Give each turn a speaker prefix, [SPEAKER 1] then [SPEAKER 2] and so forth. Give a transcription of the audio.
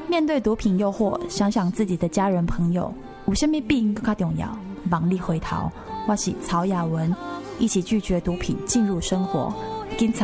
[SPEAKER 1] 面对毒品诱惑，想想自己的家人朋友，有什么比更重要？忙里回头，我是曹雅文，一起拒绝毒品进入生活。